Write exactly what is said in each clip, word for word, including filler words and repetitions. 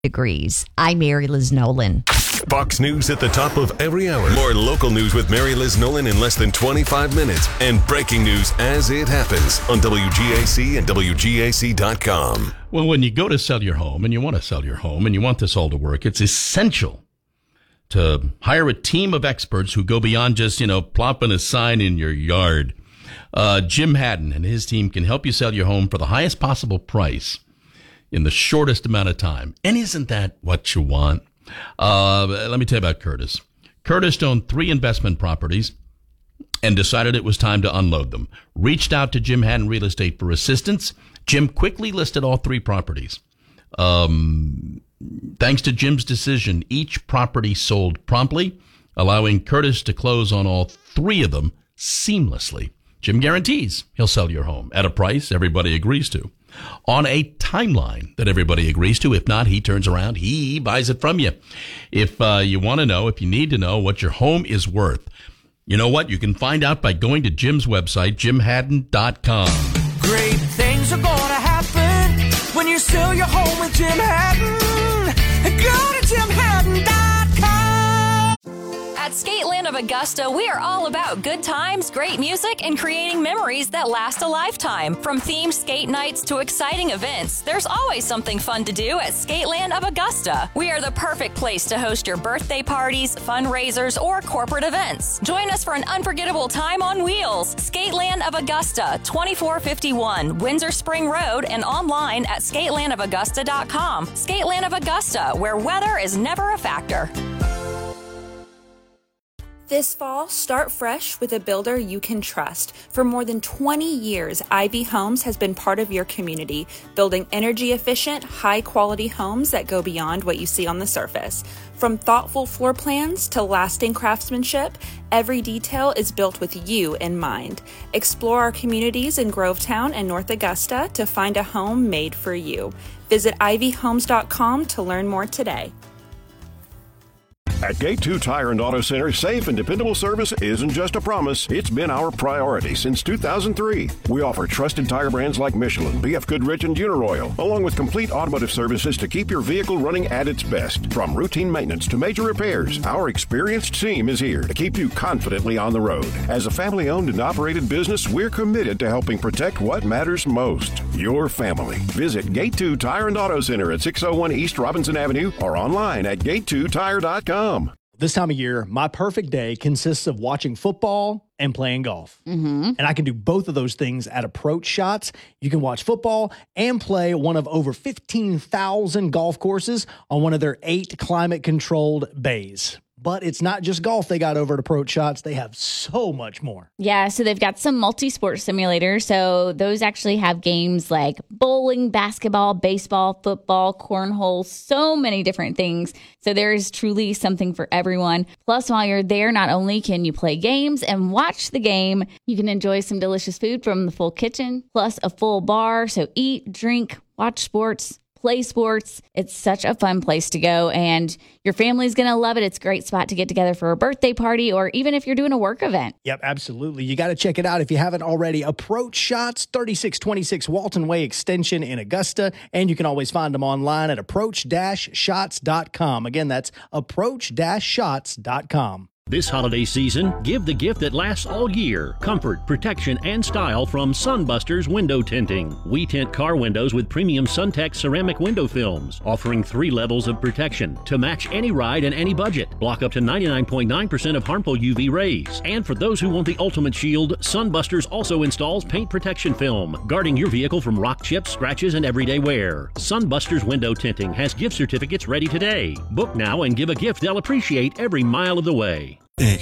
degrees. I'm Mary Liz Nolan. Fox News at the top of every hour. More local news with Mary Liz Nolan in less than twenty-five minutes. And breaking news as it happens on W G A C and W G A C dot com. Well, when you go to sell your home and you want to sell your home and you want this all to work, it's essential to hire a team of experts who go beyond just, you know, plopping a sign in your yard. Uh, Jim Haddon and his team can help you sell your home for the highest possible price in the shortest amount of time. And isn't that what you want? Uh, let me tell you about Curtis. Curtis owned three investment properties and decided it was time to unload them. Reached out to Jim Haddon Real Estate for assistance. Jim quickly listed all three properties. Um, thanks to Jim's decision, each property sold promptly, allowing Curtis to close on all three of them seamlessly. Jim guarantees he'll sell your home at a price everybody agrees to, on a timeline that everybody agrees to. If not, he turns around, he buys it from you. If uh, you want to know, if you need to know what your home is worth, you know what? You can find out by going to Jim's website, jim haddon dot com. Great things are going to happen when you sell your home with Jim Haddon. Go to jim haddon dot com. At Skateland of Augusta, we are all about good times, great music, and creating memories that last a lifetime. From themed skate nights to exciting events, there's always something fun to do at Skateland of Augusta. We are the perfect place to host your birthday parties, fundraisers, or corporate events. Join us for an unforgettable time on wheels. Skateland of Augusta, twenty-four fifty-one Windsor Spring Road, and online at skateland of augusta dot com. Skateland of Augusta, where weather is never a factor. This fall, start fresh with a builder you can trust. For more than twenty years, Ivy Homes has been part of your community, building energy-efficient, high-quality homes that go beyond what you see on the surface. From thoughtful floor plans to lasting craftsmanship, every detail is built with you in mind. Explore our communities in Grovetown and North Augusta to find a home made for you. Visit ivy homes dot com to learn more today. At Gate two Tire and Auto Center, safe and dependable service isn't just a promise, it's been our priority since two thousand three. We offer trusted tire brands like Michelin, B F Goodrich, and Uniroyal, along with complete automotive services to keep your vehicle running at its best. From routine maintenance to major repairs, our experienced team is here to keep you confidently on the road. As a family-owned and operated business, we're committed to helping protect what matters most, your family. Visit Gate two Tire and Auto Center at six oh one East Robinson Avenue or online at gate two tire dot com. This time of year, my perfect day consists of watching football and playing golf. Mm-hmm. And I can do both of those things at Approach Shots. You can watch football and play one of over fifteen thousand golf courses on one of their eight climate-controlled bays. But it's not just golf they got over at Approach Shots. They have so much more. Yeah, so they've got some multi-sport simulators. So those actually have games like bowling, basketball, baseball, football, cornhole, so many different things. So there is truly something for everyone. Plus, while you're there, not only can you play games and watch the game, you can enjoy some delicious food from the full kitchen, plus a full bar. So eat, drink, watch sports, play sports. It's such a fun place to go, and your family's going to love it. It's a great spot to get together for a birthday party, or even if you're doing a work event. Yep, absolutely. You got to check it out if you haven't already. Approach Shots, thirty-six twenty-six Walton Way Extension in Augusta, and you can always find them online at approach dash shots dot com. Again, that's approach dash shots dot com. This holiday season, give the gift that lasts all year. Comfort, protection, and style from Sunbusters Window Tinting. We tint car windows with premium Suntex ceramic window films, offering three levels of protection to match any ride and any budget. Block up to ninety-nine point nine percent of harmful U V rays. And for those who want the ultimate shield, Sunbusters also installs paint protection film, guarding your vehicle from rock chips, scratches, and everyday wear. Sunbusters Window Tinting has gift certificates ready today. Book now and give a gift they'll appreciate every mile of the way.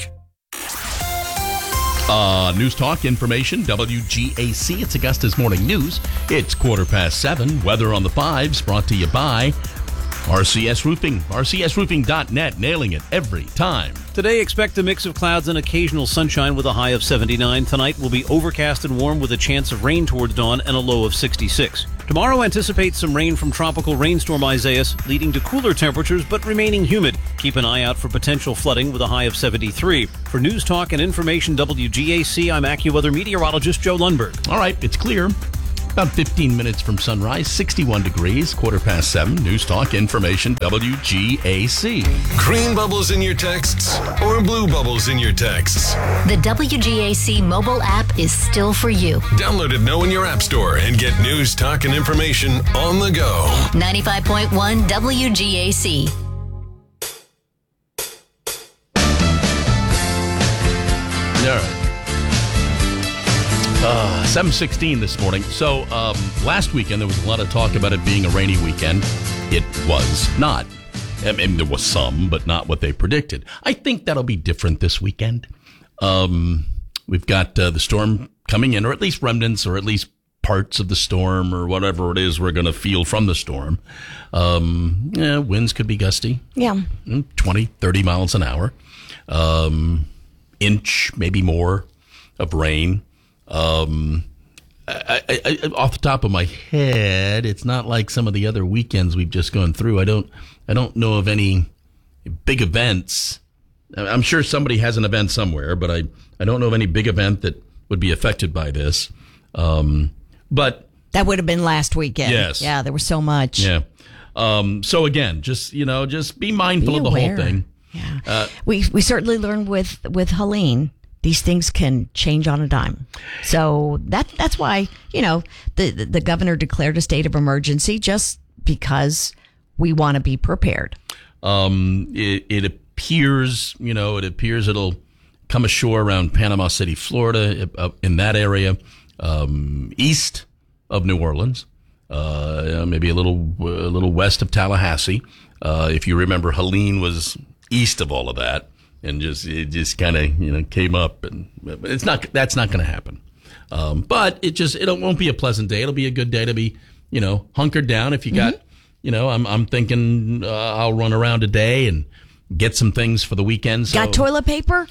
Uh, news Talk information, W G A C. It's Augusta's Morning News. It's quarter past seven. Weather on the fives brought to you by R C S Roofing. R C S roofing dot net, nailing it every time. Today, expect a mix of clouds and occasional sunshine with a high of seventy-nine. Tonight will be overcast and warm with a chance of rain towards dawn and a low of sixty-six. Tomorrow, anticipate some rain from tropical rainstorm Isaias, leading to cooler temperatures but remaining humid. Keep an eye out for potential flooding with a high of seventy-three. For News Talk and Information W G A C, I'm AccuWeather meteorologist Joe Lundberg. All right, it's clear. About fifteen minutes from sunrise, sixty-one degrees, quarter past seven. News Talk Information, W G A C. Green bubbles in your texts or blue bubbles in your texts? The W G A C mobile app is still for you. Download it now in your app store and get news, talk, and information on the go. ninety-five point one W G A C. All right. Uh, seven sixteen this morning. So um, last weekend, there was a lot of talk about it being a rainy weekend. It was not. I mean, there was some, but not what they predicted. I think that'll be different this weekend. Um, we've got uh, the storm coming in, or at least remnants, or at least parts of the storm, or whatever it is we're going to feel from the storm. Um, yeah, winds could be gusty. Yeah. twenty, thirty miles an hour. Um, inch, maybe more, of rain. Um, I, I, I, off the top of my head, it's not like some of the other weekends we've just gone through. I don't, I don't know of any big events. I'm sure somebody has an event somewhere, but I, I don't know of any big event that would be affected by this. Um, but that would have been last weekend. Yes. Yeah, there was so much. Yeah. Um, so again, just, you know, just be mindful Be of the aware. whole thing. Yeah. Uh, we we certainly learned with with Helene, these things can change on a dime. So that that's why, you know, the, the, the governor declared a state of emergency, just because we want to be prepared. Um, it, it appears, you know, it appears it'll come ashore around Panama City, Florida, uh, in that area, um, east of New Orleans, uh, maybe a little a little west of Tallahassee. Uh, if you remember, Helene was east of all of that, and just it just kind of, you know, came up, and it's not that's not going to happen. Um, but it just it won't be a pleasant day. It'll be a good day to be, you know, hunkered down. If you got, Mm-hmm. you know, I'm I'm thinking uh, I'll run around today and get some things for the weekend. So Got toilet paper?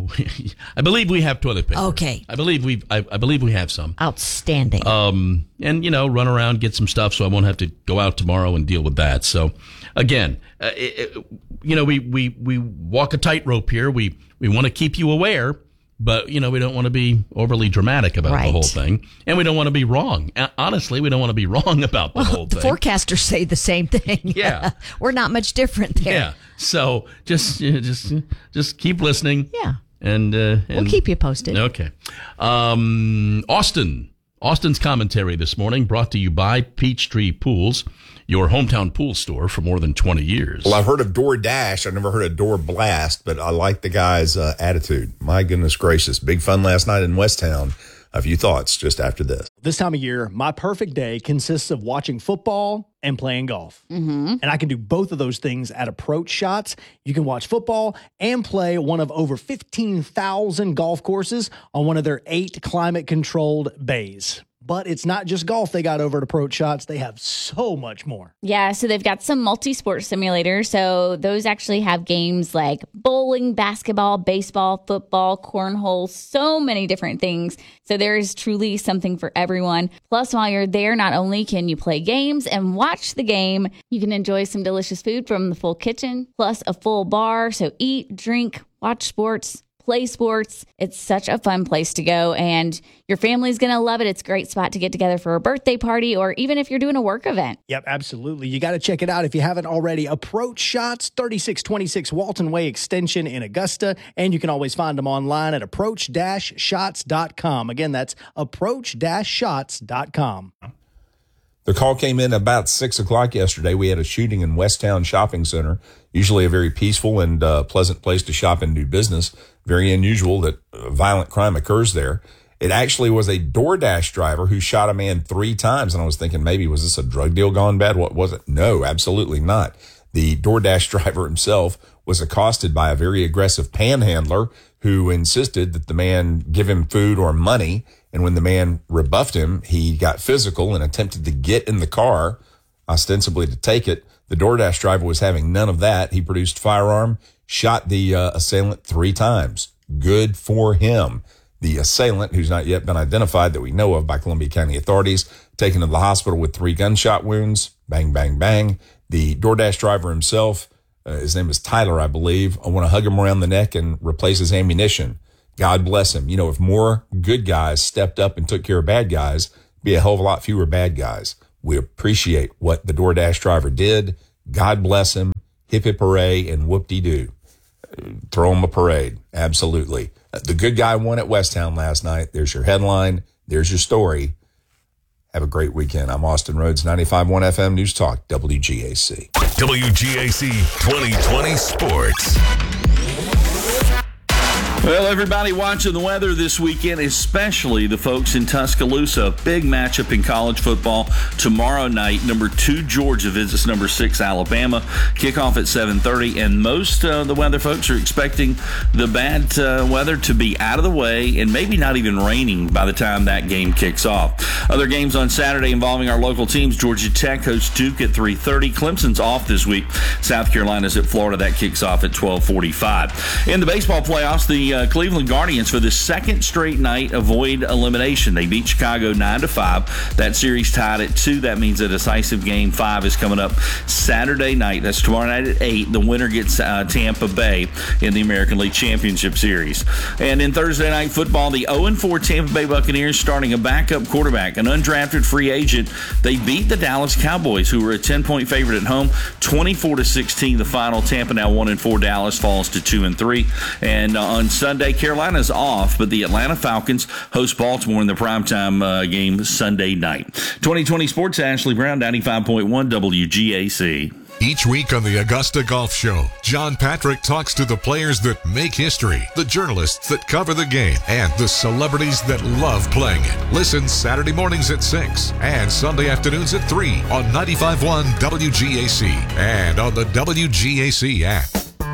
I believe we have toilet paper. Okay. I believe we I, I believe we have some. Outstanding. Um, and, you know, run around, get some stuff so I won't have to go out tomorrow and deal with that. So, again, uh, it, it, you know, we, we, we walk a tightrope here. We, we want to keep you aware, but, you know, we don't want to be overly dramatic about Right. the whole thing. And we don't want to be wrong. Uh, honestly, we don't want to be wrong about the well, whole the thing. forecasters say the same thing. Yeah. We're not much different there. Yeah. So just, you know, just, just keep listening. Yeah. And, uh, and We'll keep you posted. Okay. Um, Austin. Austin's commentary this morning brought to you by Peachtree Pools, your hometown pool store for more than twenty years. Well, I've heard of DoorDash. I've never heard of Door Blast, but I like the guy's uh, attitude. My goodness gracious. Big fun last night in Westtown. A few thoughts just after this. This time of year, my perfect day consists of watching football and playing golf. Mm-hmm. And I can do both of those things at Approach Shots. You can watch football and play one of over fifteen thousand golf courses on one of their eight climate-controlled bays. But it's not just golf they got over at Approach Shots. They have so much more. Yeah, so they've got some multi-sport simulators. So those actually have games like bowling, basketball, baseball, football, cornhole, so many different things. So there is truly something for everyone. Plus, while you're there, not only can you play games and watch the game, you can enjoy some delicious food from the full kitchen, plus a full bar. So eat, drink, watch sports, play sports. It's such a fun place to go, and your family's going to love it. It's a great spot to get together for a birthday party, or even if you're doing a work event. Yep, absolutely. You got to check it out if you haven't already. Approach Shots, thirty-six twenty-six Walton Way Extension in Augusta, and you can always find them online at approach dash shots dot com. Again, that's approach dash shots dot com. The call came in about six o'clock yesterday. We had a shooting in Westtown Shopping Center, usually a very peaceful and uh, pleasant place to shop and do business. Very unusual that uh, violent crime occurs there. It actually was a DoorDash driver who shot a man three times. And I was thinking, maybe was this a drug deal gone bad? What was it? No, absolutely not. The DoorDash driver himself was accosted by a very aggressive panhandler who insisted that the man give him food or money. And when the man rebuffed him, he got physical and attempted to get in the car, ostensibly to take it. The DoorDash driver was having none of that. He produced firearm, shot the uh, assailant three times. Good for him. The assailant, who's not yet been identified that we know of by Columbia County authorities, taken to the hospital with three gunshot wounds. Bang, bang, bang. The DoorDash driver himself, uh, his name is Tyler, I believe. I want to hug him around the neck and replace his ammunition. God bless him. You know, if more good guys stepped up and took care of bad guys, be a hell of a lot fewer bad guys. We appreciate what the DoorDash driver did. God bless him. Hip hip hooray and whoop-de-doo. Throw him a parade. Absolutely. The good guy won at Westtown last night. There's your headline. There's your story. Have a great weekend. I'm Austin Rhodes, ninety-five point one F M News Talk, W G A C. W G A C twenty twenty Sports. Well, everybody watching the weather this weekend, especially the folks in Tuscaloosa. Big matchup in college football tomorrow night. Number two, Georgia visits number six, Alabama. Kickoff at seven thirty, and most of uh, the weather folks are expecting the bad uh, weather to be out of the way and maybe not even raining by the time that game kicks off. Other games on Saturday involving our local teams. Georgia Tech hosts Duke at three thirty. Clemson's off this week. South Carolina's at Florida. That kicks off at twelve forty-five. In the baseball playoffs, the Uh, Cleveland Guardians, for the second straight night, avoid elimination. They beat Chicago nine to five. That series tied at two. That means a decisive game five is coming up Saturday night. That's tomorrow night at eight. The winner gets uh, Tampa Bay in the American League Championship Series. And in Thursday night football, the oh and four Tampa Bay Buccaneers starting a backup quarterback, an undrafted free agent. They beat the Dallas Cowboys, who were a ten-point favorite at home, twenty-four to sixteen. The final. Tampa now one and four. Dallas falls to two and three. And uh, on Sunday, Carolina's off, but the Atlanta Falcons host Baltimore in the primetime uh, game Sunday night. twenty twenty Sports, Ashley Brown, ninety-five point one W G A C. Each week on the Augusta Golf Show, John Patrick talks to the players that make history, the journalists that cover the game, and the celebrities that love playing it. Listen Saturday mornings at six and Sunday afternoons at three on ninety-five point one W G A C and on the W G A C app.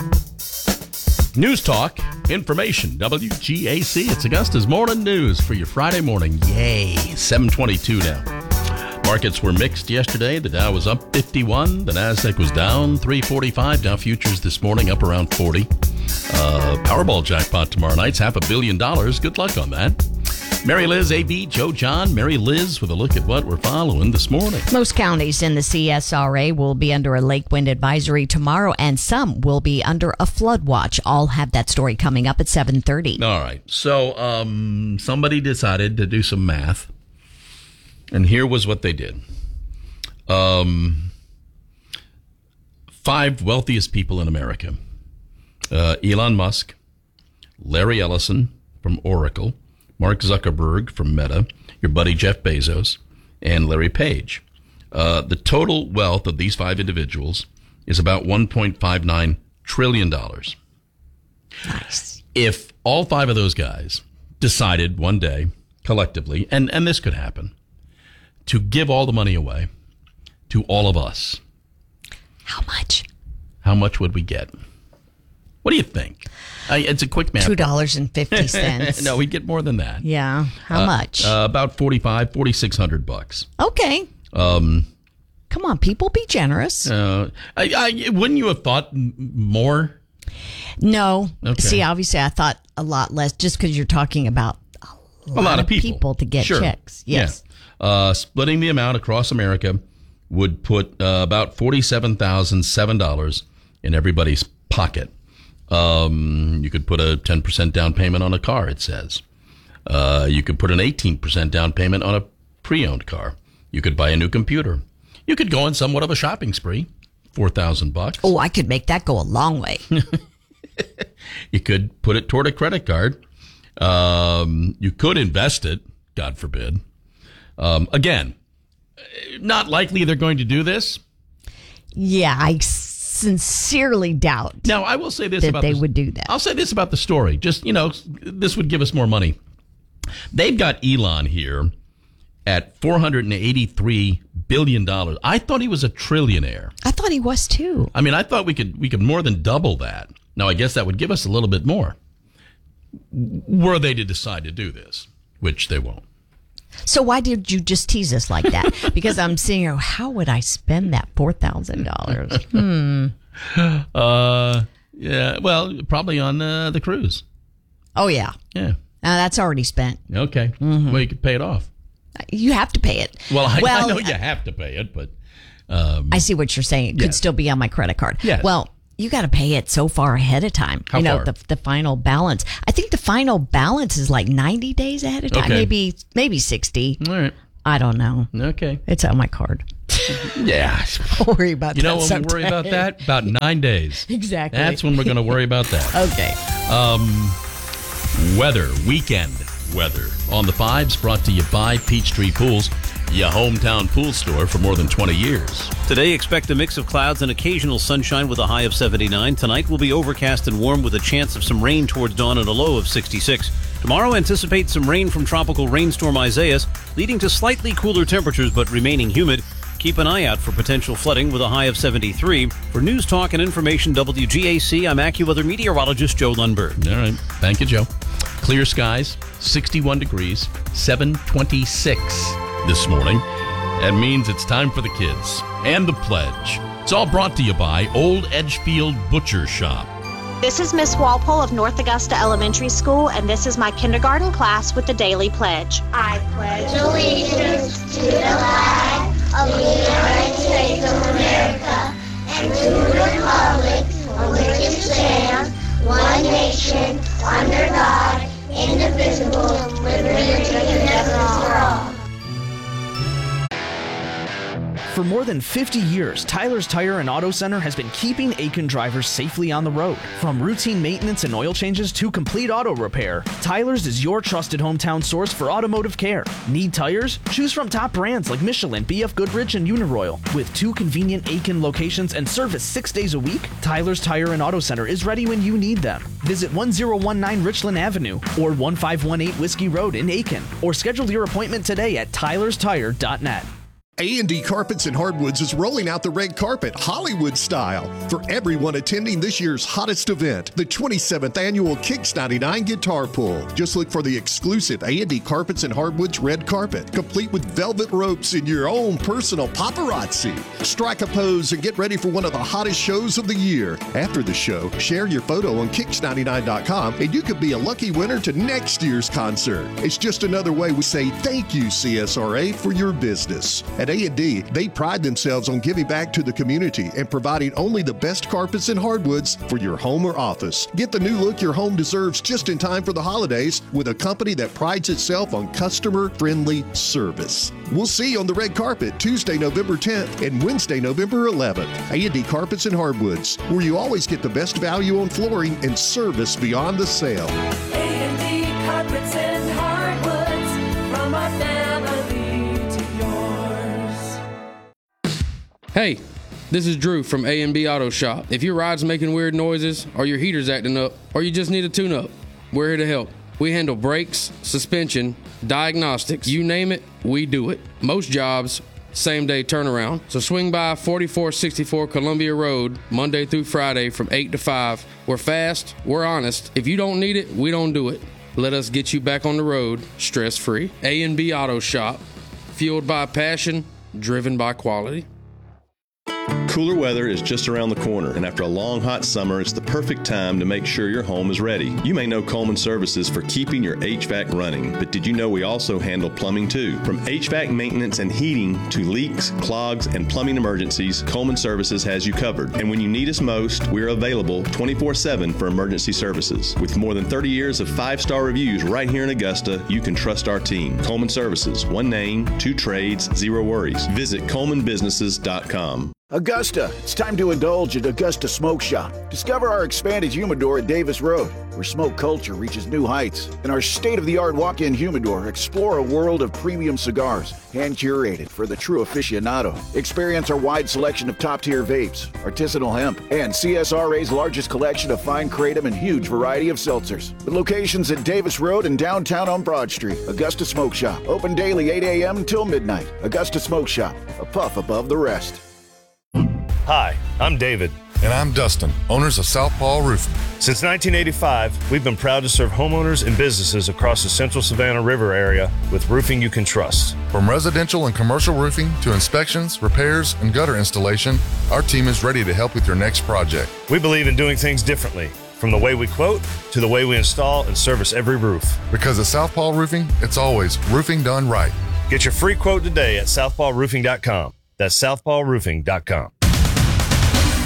News Talk, information, W G A C. It's Augusta's Morning News for your Friday morning. Yay, seven twenty-two now. Markets were mixed yesterday. The Dow was up fifty-one. The Nasdaq was down three forty-five. Dow futures this morning up around forty. Uh, Powerball jackpot tomorrow night's half a billion dollars. Good luck on that. Mary Liz, A B, Joe John, Mary Liz with a look at what we're following this morning. Most counties in the C S R A will be under a lake wind advisory tomorrow, and some will be under a flood watch. I'll have that story coming up at seven thirty. All right. So um, somebody decided to do some math, and here was what they did. Um, five wealthiest people in America. Uh, Elon Musk, Larry Ellison from Oracle, Mark Zuckerberg from Meta, your buddy Jeff Bezos, and Larry Page. Uh, the total wealth of these five individuals is about one point five nine trillion dollars. Nice. If all five of those guys decided one day, collectively, and, and this could happen, to give all the money away to all of us. How much? How much would we get? What do you think? Uh, it's a quick math. two dollars and fifty cents. No, we'd get more than that. Yeah. How uh, much? Uh, about forty-five, forty-six hundred bucks. Okay. Um, Come on, people, be generous. Uh, I, I, wouldn't you have thought m- more? No. Okay. See, obviously, I thought a lot less just because you're talking about a lot, a lot of people. people to get sure. checks. Yes. Yeah. Uh, splitting the amount across America would put uh, about forty-seven thousand seven dollars in everybody's pocket. Um, you could put a ten percent down payment on a car, it says. Uh, you could put an eighteen percent down payment on a pre-owned car. You could buy a new computer. You could go on somewhat of a shopping spree, four thousand bucks. Oh, I could make that go a long way. You could put it toward a credit card. Um, you could invest it, God forbid. Um, again, not likely they're going to do this. Yeah, I sincerely doubt. Now, I will say this that about they this, would do that. I'll say this about the story. Just, you know, this would give us more money. They've got Elon here at four hundred eighty-three billion dollars. I thought he was a trillionaire. I thought he was too. I mean, I thought we could we could more than double that. Now, I guess that would give us a little bit more. Were they to decide to do this, which they won't. So why did you just tease us like that? Because I'm seeing, oh, how would I spend that four thousand dollars? Hmm. Uh, yeah, well, probably on uh, the cruise. Oh, yeah. Yeah. Now, that's already spent. Okay. Mm-hmm. Well, you could pay it off. You have to pay it. Well, I, well, I know you have to pay it, but... Um, I see what you're saying. It could yes. still be on my credit card. Yes. Well, you got to pay it so far ahead of time. How you know, far? the the final balance. I think the final balance is like ninety days ahead of time. Okay. Maybe maybe sixty. All right. I don't know. Okay. It's on my card. Yeah. We'll worry about you that know when someday. we worry about that? About nine days. Exactly. That's when we're going to worry about that. Okay. Um, weather, weekend weather. On the fives, brought to you by Peachtree Pools, your hometown pool store for more than twenty years. Today, expect a mix of clouds and occasional sunshine with a high of seventy-nine. Tonight will be overcast and warm with a chance of some rain towards dawn and a low of sixty-six. Tomorrow, anticipate some rain from tropical rainstorm Isaias, leading to slightly cooler temperatures but remaining humid. Keep an eye out for potential flooding with a high of seventy-three. For News Talk and Information W G A C, I'm AccuWeather meteorologist Joe Lundberg. All right. Thank you, Joe. Clear skies, sixty-one degrees, seven twenty-six this morning. That means it's time for the kids and the pledge. It's all brought to you by Old Edgefield Butcher Shop. This is Miss Walpole of North Augusta Elementary School, and this is my kindergarten class with the Daily Pledge. I pledge allegiance to the flag of the United States of America and to the republic for which it stands, one nation, under God, indivisible, with liberty and justice for all. For more than fifty years, Tyler's Tire and Auto Center has been keeping Aiken drivers safely on the road. From routine maintenance and oil changes to complete auto repair, Tyler's is your trusted hometown source for automotive care. Need tires? Choose from top brands like Michelin, B F Goodrich, and Uniroyal. With two convenient Aiken locations and service six days a week, Tyler's Tire and Auto Center is ready when you need them. Visit one oh one nine Richland Avenue or one five one eight Whiskey Road in Aiken, or schedule your appointment today at tylers tire dot net. A and D Carpets and Hardwoods is rolling out the red carpet Hollywood style for everyone attending this year's hottest event, the twenty-seventh annual Kicks ninety-nine Guitar Pull. Just look for the exclusive A and D Carpets and Hardwoods red carpet, complete with velvet ropes and your own personal paparazzi. Strike a pose and get ready for one of the hottest shows of the year. After the show, share your photo on kicks ninety-nine dot com and you could be a lucky winner to next year's concert. It's just another way we say thank you, C S R A, for your business. At A and D, they pride themselves on giving back to the community and providing only the best carpets and hardwoods for your home or office. Get the new look your home deserves just in time for the holidays with a company that prides itself on customer-friendly service. We'll see you on the red carpet Tuesday, November tenth and Wednesday, November eleventh. A and D Carpets and Hardwoods, where you always get the best value on flooring and service beyond the sale. A and D Carpets and Hardwoods, from our family to yours. Hey, this is Drew from A and B Auto Shop. If your ride's making weird noises, or your heater's acting up, or you just need a tune-up, we're here to help. We handle brakes, suspension, diagnostics, you name it, we do it. Most jobs, same day turnaround. So swing by forty-four sixty-four Columbia Road, Monday through Friday from eight to five. We're fast, we're honest. If you don't need it, we don't do it. Let us get you back on the road, stress-free. A and B Auto Shop, fueled by passion, driven by quality. Cooler weather is just around the corner, and after a long hot summer, it's the perfect time to make sure your home is ready. You may know Coleman Services for keeping your H V A C running, but did you know we also handle plumbing too? From H V A C maintenance and heating to leaks, clogs, and plumbing emergencies, Coleman Services has you covered. And when you need us most, we're available twenty-four seven for emergency services. With more than thirty years of five-star reviews right here in Augusta, you can trust our team. Coleman Services, one name, two trades, zero worries. Visit coleman businesses dot com. Augusta, it's time to indulge at Augusta Smoke Shop. Discover our expanded humidor at Davis Road, where smoke culture reaches new heights. In our state-of-the-art walk-in humidor, explore a world of premium cigars, hand-curated for the true aficionado. Experience our wide selection of top-tier vapes, artisanal hemp, and C S R A's largest collection of fine kratom and huge variety of seltzers. With locations at Davis Road and downtown on Broad Street, Augusta Smoke Shop. Open daily eight a.m. until midnight. Augusta Smoke Shop, a puff above the rest. Hi, I'm David. And I'm Dustin, owners of Southpaw Roofing. Since nineteen eighty-five, we've been proud to serve homeowners and businesses across the central Savannah River area with roofing you can trust. From residential and commercial roofing to inspections, repairs, and gutter installation, our team is ready to help with your next project. We believe in doing things differently, from the way we quote to the way we install and service every roof. Because at Southpaw Roofing, it's always roofing done right. Get your free quote today at southpaw roofing dot com. That's southpaw roofing dot com.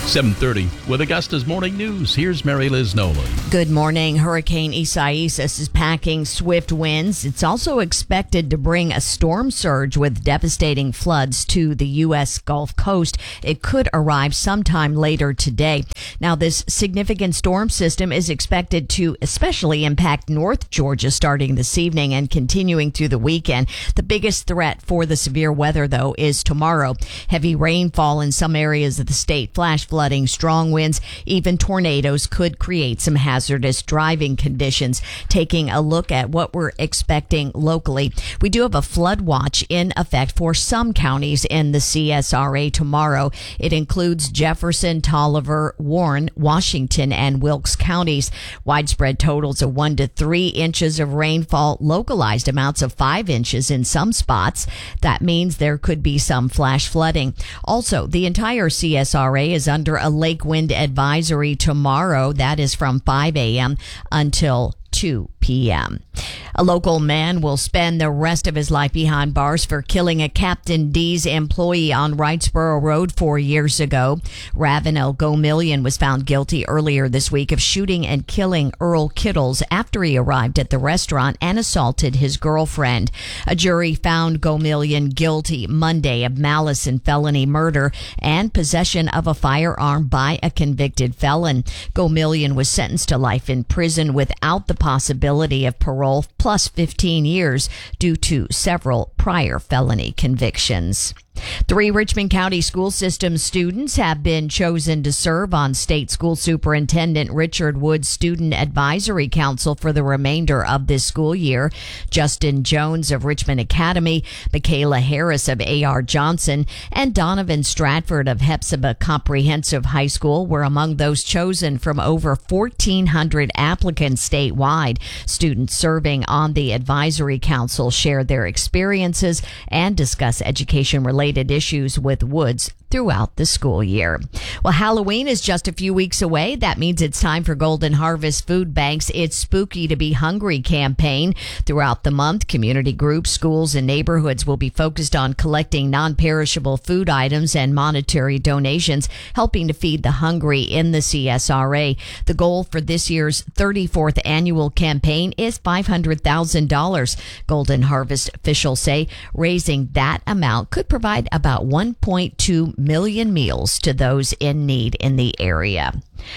seven thirty with Augusta's Morning News. Here's Mary Liz Nolan. Good morning. Hurricane Isaias is packing swift winds. It's also expected to bring a storm surge with devastating floods to the U S Gulf Coast. It could arrive sometime later today. Now, this significant storm system is expected to especially impact North Georgia starting this evening and continuing through the weekend. The biggest threat for the severe weather, though, is tomorrow. Heavy rainfall in some areas of the state, flash flooding, strong winds, even tornadoes could create some hazardous driving conditions. Taking a look at what we're expecting locally, we do have a flood watch in effect for some counties in the C S R A tomorrow. It includes Jefferson, Tolliver, Warren, Washington, and Wilkes counties. Widespread totals of one to three inches of rainfall, localized amounts of five inches in some spots. That means there could be some flash flooding. Also, the entire C S R A is under a lake wind advisory tomorrow. That is from five a.m. until two p.m. A local man will spend the rest of his life behind bars for killing a Captain D's employee on Wrightsboro Road four years ago. Ravenel Gomillion was found guilty earlier this week of shooting and killing Earl Kittles after he arrived at the restaurant and assaulted his girlfriend. A jury found Gomillion guilty Monday of malice and felony murder and possession of a firearm by a convicted felon. Gomillion was sentenced to life in prison without the possibility of parole, plus fifteen years due to several prior felony convictions. Three Richmond County School System students have been chosen to serve on State School Superintendent Richard Wood's Student Advisory Council for the remainder of this school year. Justin Jones of Richmond Academy, Michaela Harris of A R Johnson, and Donovan Stratford of Hepzibah Comprehensive High School were among those chosen from over fourteen hundred applicants statewide. Students serving on the Advisory Council share their experiences and discuss education-related issues with Woods throughout the school year. Well, Halloween is just a few weeks away. That means it's time for Golden Harvest Food Bank's It's Spooky to Be Hungry campaign. Throughout the month, community groups, schools, and neighborhoods will be focused on collecting non-perishable food items and monetary donations, helping to feed the hungry in the C S R A. The goal for this year's thirty-fourth annual campaign is five hundred thousand dollars. Golden Harvest officials say raising that amount could provide about one point two million meals to those in need in the area.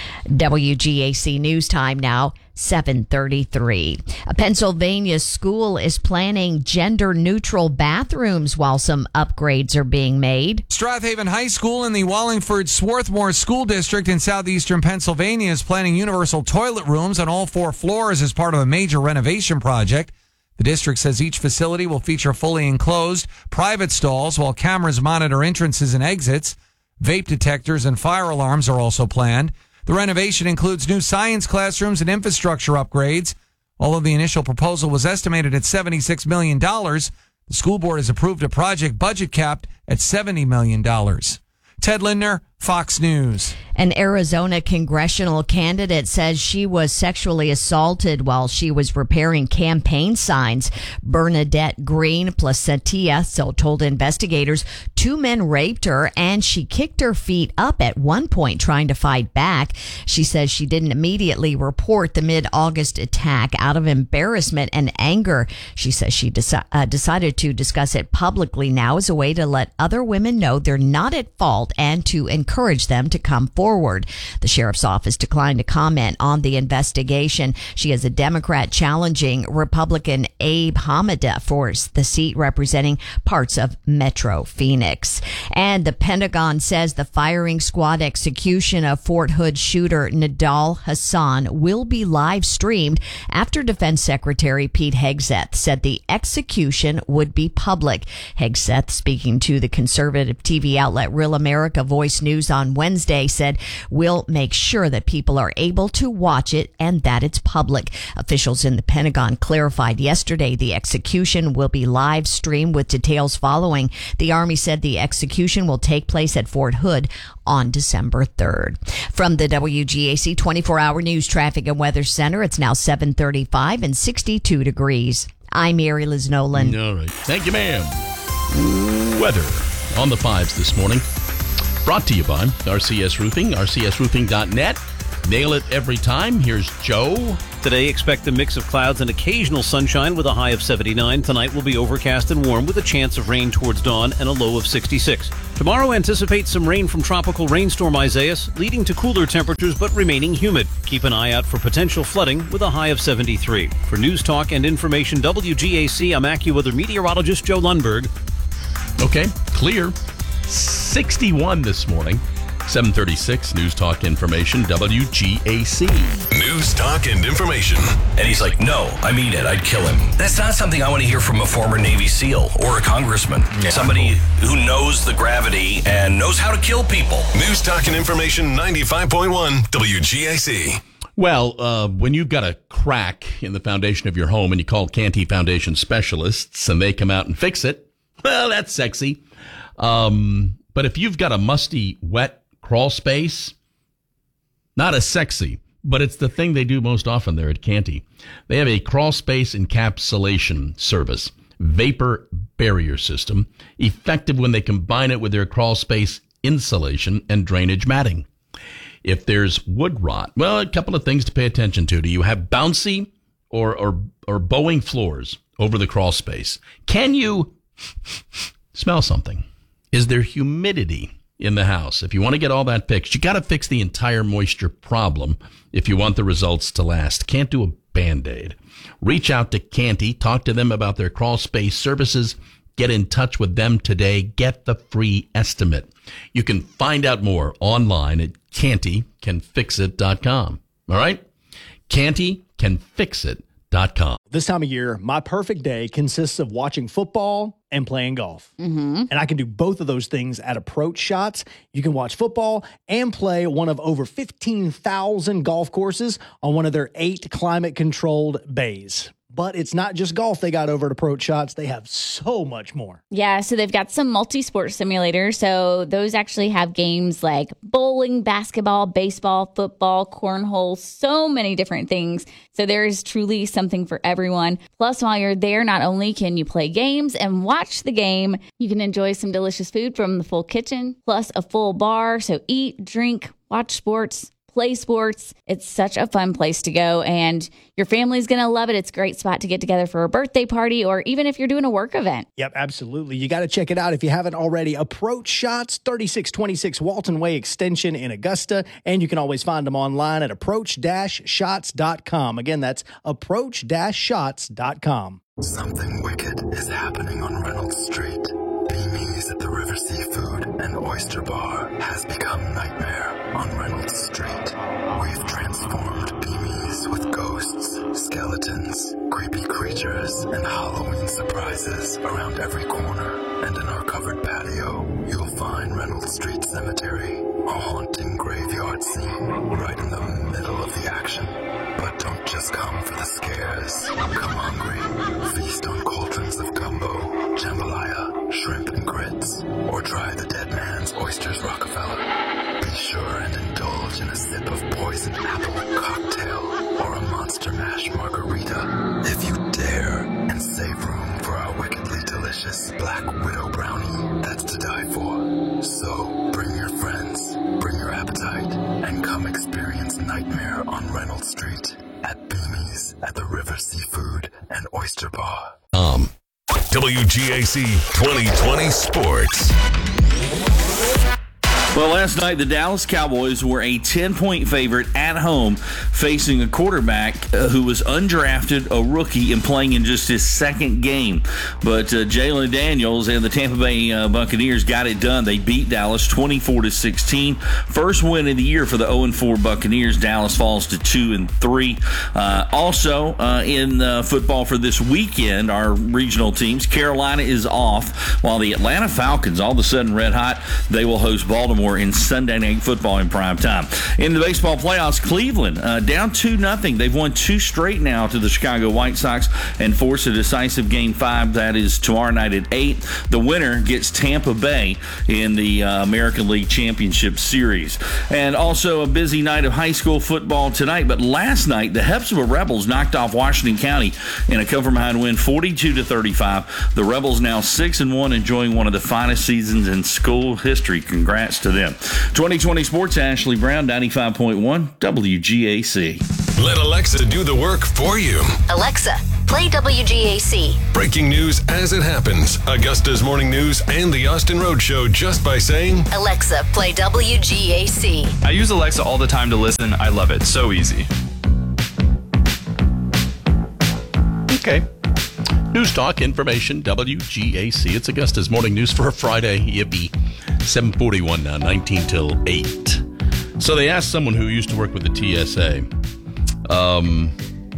W G A C News Time now, seven thirty-three. A Pennsylvania school is planning gender-neutral bathrooms while some upgrades are being made. Strathaven High School in the Wallingford Swarthmore School District in southeastern Pennsylvania is planning universal toilet rooms on all four floors as part of a major renovation project. The district says each facility will feature fully enclosed private stalls while cameras monitor entrances and exits. Vape detectors and fire alarms are also planned. The renovation includes new science classrooms and infrastructure upgrades. Although the initial proposal was estimated at seventy-six million dollars, the school board has approved a project budget capped at seventy million dollars. Ted Lindner, Fox News. An Arizona congressional candidate says she was sexually assaulted while she was repairing campaign signs. Bernadette Green Placentia so told investigators two men raped her and she kicked her feet up at one point trying to fight back. She says she didn't immediately report the mid-August attack out of embarrassment and anger. She says she deci- uh, decided to discuss it publicly now as a way to let other women know they're not at fault and to encourage them to come forward. The sheriff's office declined to comment on the investigation. She is a Democrat challenging Republican Abe Hamada for the seat representing parts of Metro Phoenix. And the Pentagon says the firing squad execution of Fort Hood shooter Nidal Hassan will be live streamed after Defense Secretary Pete Hegseth said the execution would be public. Hegseth, speaking to the conservative T V outlet Real America Voice News on Wednesday, said, "We'll make sure that people are able to watch it and that it's public." Officials in the Pentagon clarified yesterday the execution will be live streamed with details following. The Army said the execution will take place at Fort Hood on December third. From the W G A C twenty-four hour News Traffic and Weather Center, it's now seven thirty-five and sixty-two degrees. I'm Mary Liz Nolan. All right. Thank you, ma'am. Weather on the fives this morning. Brought to you by R C S Roofing, R C S roofing dot net. Nail it every time. Here's Joe. Today, expect a mix of clouds and occasional sunshine with a high of seventy-nine. Tonight will be overcast and warm with a chance of rain towards dawn and a low of sixty-six. Tomorrow, anticipate some rain from tropical rainstorm Isaias, leading to cooler temperatures but remaining humid. Keep an eye out for potential flooding with a high of seventy-three. For News Talk and Information W G A C, I'm AccuWeather meteorologist Joe Lundberg. Okay, clear. sixty-one this morning. seven thirty-six, News Talk Information, W G A C. News Talk and Information. And he's like, no, I mean it. I'd kill him. That's not something I want to hear from a former Navy SEAL or a congressman. Yeah. Somebody who knows the gravity and knows how to kill people. News Talk and Information, ninety-five point one W G A C. Well, uh, when you've got a crack in the foundation of your home and you call Canty Foundation specialists and they come out and fix it, well, that's sexy. Um, but if you've got a musty, wet crawl space, not as sexy, but it's the thing they do most often there at Canty. They have a crawl space encapsulation service, vapor barrier system, effective when they combine it with their crawl space insulation and drainage matting. If there's wood rot, well, a couple of things to pay attention to. Do you have bouncy or, or, or bowing floors over the crawl space? Can you smell something? Is there humidity in the house? If you want to get all that fixed, you got to fix the entire moisture problem if you want the results to last. Can't do a Band-Aid. Reach out to Canty, talk to them about their crawl space services, get in touch with them today, get the free estimate. You can find out more online at canty can fix it dot com. All right? canty can fix it dot com. This time of year, my perfect day consists of watching football and playing golf. Mm-hmm. And I can do both of those things at Approach Shots. You can watch football and play one of over fifteen thousand golf courses on one of their eight climate-controlled bays. But it's not just golf they got over at Approach Shots. They have so much more. Yeah, so they've got some multi-sport simulators. So those actually have games like bowling, basketball, baseball, football, cornhole, so many different things. So there is truly something for everyone. Plus, while you're there, not only can you play games and watch the game, you can enjoy some delicious food from the full kitchen, plus a full bar. So eat, drink, watch sports, play sports. It's such a fun place to go, and your family's going to love it. It's a great spot to get together for a birthday party or even if you're doing a work event. Yep, absolutely. You got to check it out if you haven't already. Approach Shots, thirty-six twenty-six Walton Way Extension in Augusta, and you can always find them online at approach dash shots dot com. Again, that's approach dash shots dot com. Something wicked is happening on Reynolds Street. Beamies at the River Seafood and Oyster Bar has become nightmare on Reynolds Street. We've transformed Beamies with ghosts, skeletons, creepy creatures, and Halloween surprises around every corner. And in our covered patio, you'll find Reynolds Street Cemetery, a haunting graveyard scene right in the middle of the action. But don't just come for the scares. Come hungry. Feast on cauldrons of gumbo, jambalaya, shrimp and grits, or try the dead man's oysters Rockefeller. Be sure and indulge in a sip of poison apple cocktail or a monster mash margarita if you dare, and save room for our wickedly delicious Black Widow brownie that's to die for. So bring your friends, bring your appetite, and come experience Nightmare on Reynolds Street at Beamies at the River Seafood and Oyster Bar. Um, W G A C twenty twenty Sports. Well, last night, the Dallas Cowboys were a ten-point favorite at home, facing a quarterback uh, who was undrafted, a rookie, and playing in just his second game. But uh, Jalen Daniels and the Tampa Bay uh, Buccaneers got it done. They beat Dallas twenty-four to sixteen. First win of the year for the oh and four Buccaneers. Dallas falls to two and three. Uh, also, uh, in uh, football for this weekend, our regional teams, Carolina is off, while the Atlanta Falcons, all of a sudden red hot, they will host Baltimore in Sunday Night Football in prime time. In the baseball playoffs, Cleveland uh, down two nothing. They've won two straight now to the Chicago White Sox and force a decisive game five. That is tomorrow night at eight. The winner gets Tampa Bay in the uh, American League Championship Series. And also a busy night of high school football tonight. But last night, the Hepzibah Rebels knocked off Washington County in a come-from-behind win, forty-two to thirty-five. The Rebels now six and one, enjoying one of the finest seasons in school history. Congrats to them. them. twenty twenty Sports, Ashley Brown, ninety-five point one W G A C. Let Alexa do the work for you. Alexa, play W G A C. Breaking news as it happens. Augusta's Morning News and the Austin Road Show just by saying, Alexa, play W G A C. I use Alexa all the time to listen. I love it. So easy. Okay. News Talk, information, W G A C. It's Augusta's Morning News for a Friday. Yippee. seven forty-one now, nineteen till eight. So they asked someone who used to work with the T S A, um,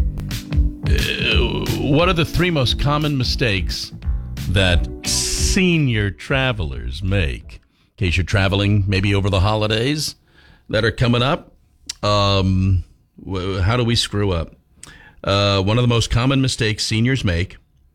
uh, what are the three most common mistakes that senior travelers make? In case you're traveling maybe over the holidays that are coming up, um, how do we screw up? Uh, one of the most common mistakes seniors make.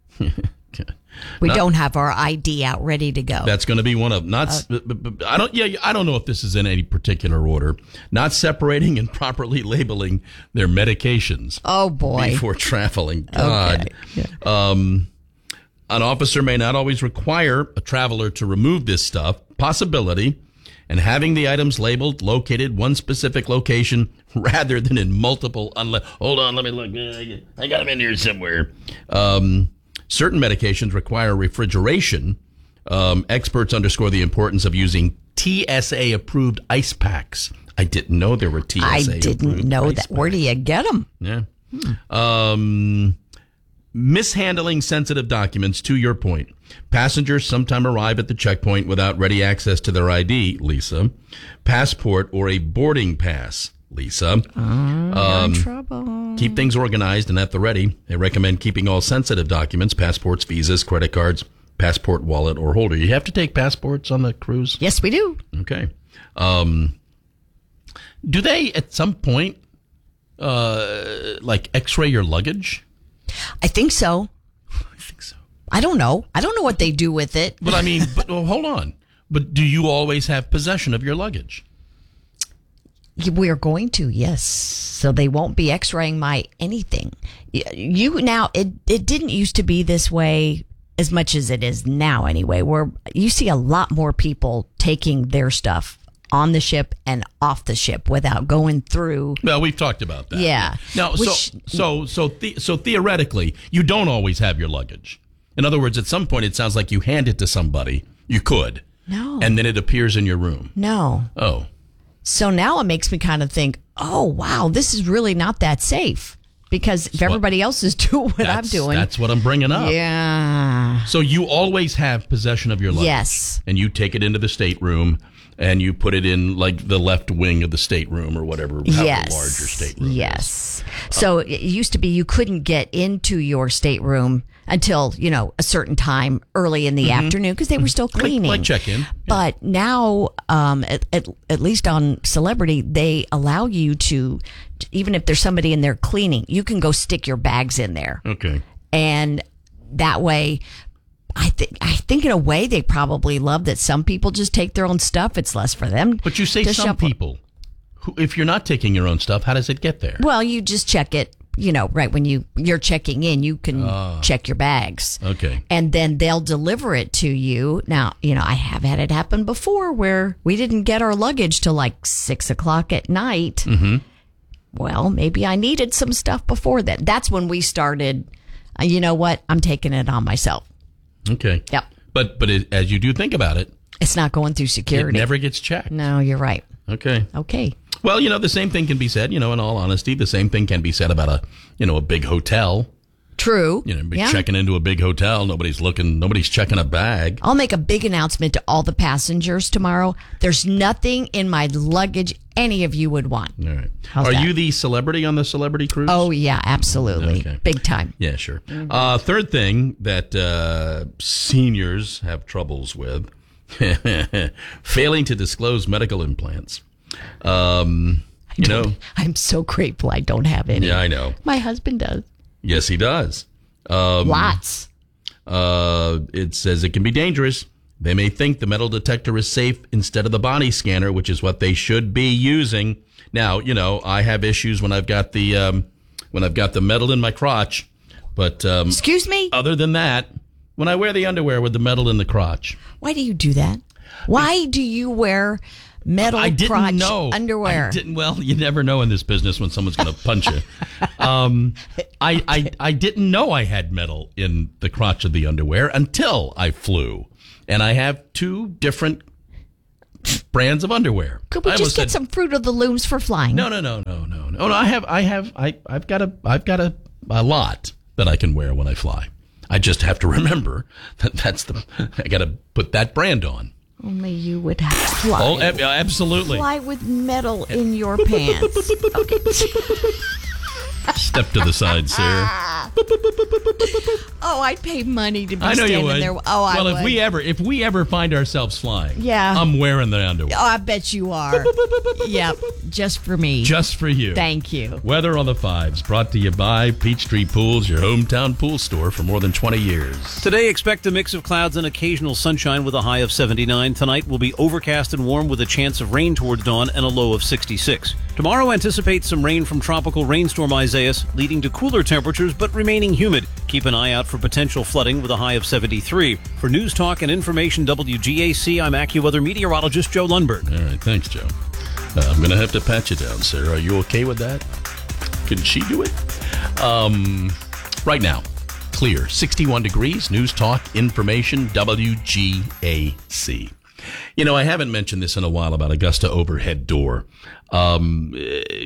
we not, don't have our I D out ready to go. That's going to be one of not. Uh, I don't. Yeah, I don't know if this is in any particular order. Not separating and properly labeling their medications. Oh boy! Before traveling, God. Okay. Yeah. Um, an officer may not always require a traveler to remove this stuff. Possibility. And having the items labeled, located one specific location rather than in multiple. Unle- Hold on, let me look. I got them in here somewhere. Um, certain medications require refrigeration. Um, experts underscore the importance of using T S A-approved ice packs. I didn't know there were T S A-approved I didn't know that. Packs. Where do you get them? Yeah. Hmm. Um, mishandling sensitive documents, to your point. Passengers sometimes arrive at the checkpoint without ready access to their I D, Lisa, passport, or a boarding pass, Lisa. Oh, um, you're in trouble. Keep things organized and at the ready. They recommend keeping all sensitive documents, passports, visas, credit cards, passport, wallet, or holder. You have to take passports on the cruise? Yes, we do. Okay. Um, do they, at some point, uh, like x-ray your luggage? I think so. I think so. I don't know. I don't know what they do with it. But I mean, but well, hold on. But do you always have possession of your luggage? We're going to, yes. So they won't be x-raying my anything. You now, it, it didn't used to be this way as much as it is now anyway, where you see a lot more people taking their stuff on the ship and off the ship without going through. Well, we've talked about that. Yeah. Now, Which, so so so the, so theoretically, you don't always have your luggage. In other words, at some point, it sounds like you hand it to somebody. You could. No. And then it appears in your room. No. Oh. So now it makes me kind of think, oh, wow, this is really not that safe. Because if everybody else is doing what I'm doing. That's what I'm bringing up. Yeah. So you always have possession of your luggage. Yes. And you take it into the stateroom and you put it in like the left wing of the stateroom or whatever. Yes. How large your stateroom Yes. Is. So it used to be you couldn't get into your stateroom until, you know, a certain time early in the mm-hmm. afternoon because they were still cleaning. Like, like check-in. Yeah. But now, um, at, at, at least on Celebrity, they allow you to, even if there's somebody in there cleaning, you can go stick your bags in there. Okay. And that way, I think I think in a way they probably love that some people just take their own stuff. It's less for them. But you say some shuffle. people. Who, if you're not taking your own stuff, how does it get there? Well, you just check it. You know, right when you you're checking in, you can uh, check your bags. Okay. And then they'll deliver it to you. Now, you know, I have had it happen before where we didn't get our luggage till like six o'clock at night. Mm-hmm. Well, maybe I needed some stuff before that. That's when we started. Uh, you know what? I'm taking it on myself. Okay. Yep. But but it, as you do think about it, it's not going through security. It never gets checked. No, you're right. Okay. Okay. Well, you know, the same thing can be said, you know, in all honesty, the same thing can be said about a, you know, a big hotel. True. You know, yeah. checking into a big hotel, nobody's looking, nobody's checking a bag. I'll make a big announcement to all the passengers tomorrow. There's nothing in my luggage any of you would want. All right. How's Are that? you the celebrity on the Celebrity Cruise? Oh, yeah, absolutely. Okay. Big time. Yeah, sure. Mm-hmm. Uh, third thing that uh, seniors have troubles with, failing to disclose medical implants. Um, you know, I'm so grateful I don't have any. Yeah, I know. My husband does. Yes, he does. Um, Lots. Uh, it says it can be dangerous. They may think the metal detector is safe instead of the body scanner, which is what they should be using. Now, you know, I have issues when I've got the um, when I've got the metal in my crotch, but um, excuse me. Other than that, when I wear the underwear with the metal in the crotch, why do you do that? Why do you wear metal I didn't crotch know. underwear. I didn't. Well, you never know in this business when someone's going to punch you. Um, I, I I didn't know I had metal in the crotch of the underwear until I flew, and I have two different brands of underwear. Could we I just get said, some Fruit of the Looms for flying? No, no, no, no, no, no. no I have, I have, I, I've got a, I've got a, a lot that I can wear when I fly. I just have to remember that that's the. I got to put that brand on. Only you would have to fly. Oh, ab- absolutely. Fly with metal in your pants. Okay. Step to the side, sir. Oh, I'd pay money to be I know standing you would. there. Oh, I well, would. if we ever, if we ever find ourselves flying, Yeah. I'm wearing the underwear. Oh, I bet you are. Yep, just for me. Just for you. Thank you. Weather on the Fives, brought to you by Peachtree Pools, your hometown pool store for more than twenty years. Today, expect a mix of clouds and occasional sunshine with a high of seventy-nine. Tonight will be overcast and warm with a chance of rain towards dawn and a low of sixty-six. Tomorrow, anticipate some rain from tropical rainstorm Isaias, leading to cooler temperatures but remaining humid. Keep an eye out for potential flooding with a high of seventy-three. For News Talk and Information W G A C, I'm AccuWeather meteorologist Joe Lundberg. All right, thanks, Joe. Uh, I'm going to have to pat you down, sir. Are you okay with that? Can she do it? Um, right now, clear, sixty-one degrees. News Talk, Information, W G A C. You know, I haven't mentioned this in a while about Augusta Overhead Door. Um,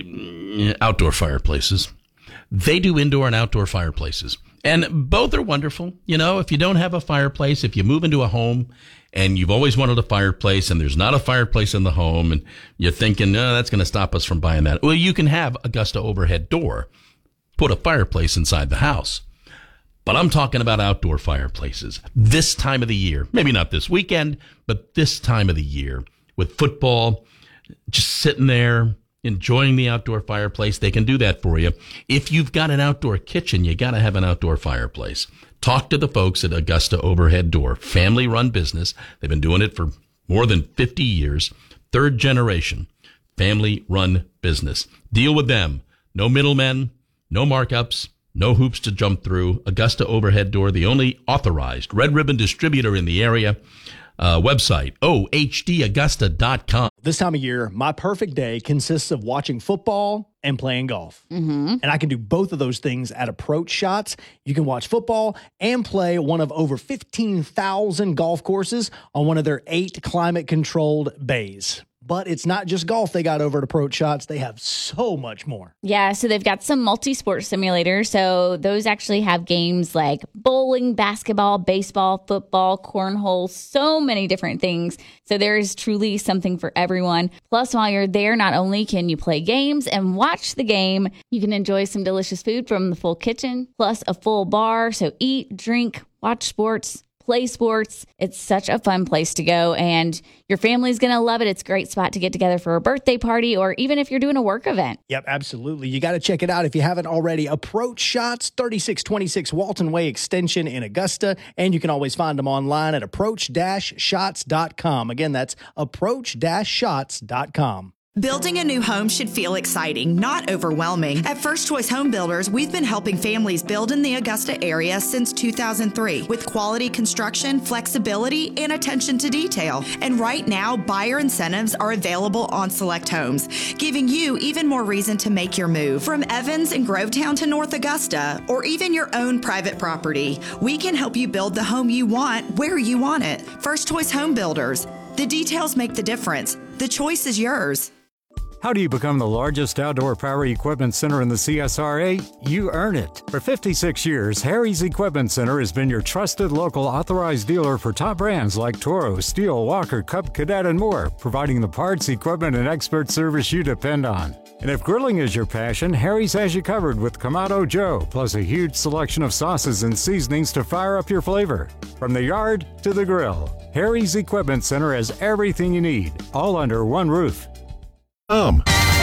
uh, outdoor fireplaces. They do indoor and outdoor fireplaces. And both are wonderful. You know, if you don't have a fireplace, if you move into a home and you've always wanted a fireplace and there's not a fireplace in the home and you're thinking, no, that's going to stop us from buying that. Well, you can have Augusta Overhead Door put a fireplace inside the house. But I'm talking about outdoor fireplaces this time of the year. Maybe not this weekend, but this time of the year with football, just sitting there, enjoying the outdoor fireplace. They can do that for you. If you've got an outdoor kitchen, you got to have an outdoor fireplace. Talk to the folks at Augusta Overhead Door, family-run business. They've been doing it for more than fifty years. Third generation, family-run business. Deal with them. No middlemen, no markups, no hoops to jump through. Augusta Overhead Door, the only authorized red ribbon distributor in the area. Uh, website, O H D augusta dot com. This time of year, my perfect day consists of watching football and playing golf. Mm-hmm. And I can do both of those things at Approach Shots. You can watch football and play one of over fifteen thousand golf courses on one of their eight climate-controlled bays. But it's not just golf they got over at Approach Shots. They have so much more. Yeah, so they've got some multi-sport simulators. So those actually have games like bowling, basketball, baseball, football, cornhole, so many different things. So there is truly something for everyone. Plus, while you're there, not only can you play games and watch the game, you can enjoy some delicious food from the full kitchen, plus a full bar. So eat, drink, watch sports, play sports. It's such a fun place to go, and your family's going to love it. It's a great spot to get together for a birthday party, or even if you're doing a work event. Yep, absolutely. You got to check it out if you haven't already. Approach Shots, thirty-six twenty-six Walton Way Extension in Augusta, and you can always find them online at approach dash shots dot com. Again, that's approach dash shots dot com. Building a new home should feel exciting, not overwhelming. At First Choice Home Builders, we've been helping families build in the Augusta area since two thousand three with quality construction, flexibility, and attention to detail. And right now, buyer incentives are available on select homes, giving you even more reason to make your move. From Evans and Grovetown to North Augusta, or even your own private property, we can help you build the home you want where you want it. First Choice Home Builders. The details make the difference. The choice is yours. How do you become the largest outdoor power equipment center in the C S R A? You earn it. For fifty-six years, Harry's Equipment Center has been your trusted local authorized dealer for top brands like Toro, Steel, Walker, Cub Cadet, and more, providing the parts, equipment, and expert service you depend on. And if grilling is your passion, Harry's has you covered with Kamado Joe, plus a huge selection of sauces and seasonings to fire up your flavor. From the yard to the grill, Harry's Equipment Center has everything you need, all under one roof. Um.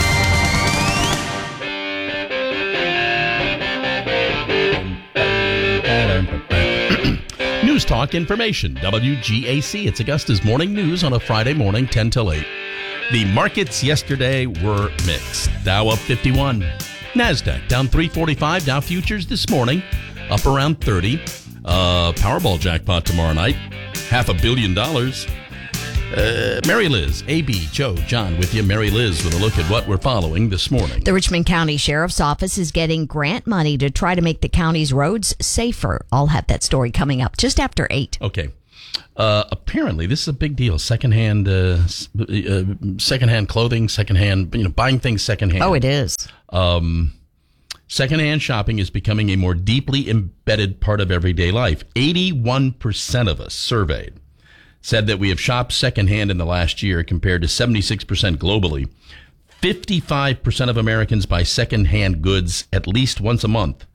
News Talk Information, W G A C. It's Augusta's morning news on a Friday morning, ten till eight. The markets yesterday were mixed. Dow up fifty-one. NASDAQ down three forty-five. Dow futures this morning up around thirty. Uh, Powerball jackpot tomorrow night, half a billion dollars. Uh, Mary Liz, A B, Joe, John with you. Mary Liz with a look at what we're following this morning. The Richmond County Sheriff's Office is getting grant money to try to make the county's roads safer. I'll have that story coming up just after eight. Okay. Uh, apparently, this is a big deal. Secondhand, uh, uh, secondhand clothing, secondhand, you know, buying things secondhand. Oh, it is. Um, secondhand shopping is becoming a more deeply embedded part of everyday life. eighty-one percent of us surveyed said that we have shopped secondhand in the last year compared to seventy-six percent globally. fifty-five percent of Americans buy secondhand goods at least once a month.